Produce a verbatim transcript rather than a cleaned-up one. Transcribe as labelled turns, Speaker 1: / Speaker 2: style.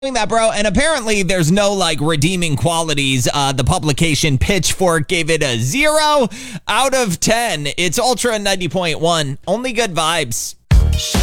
Speaker 1: doing that, bro. And apparently there's no like redeeming qualities. Uh, the publication Pitchfork gave it a zero out of ten. It's Ultra ninety point one. Only good vibes.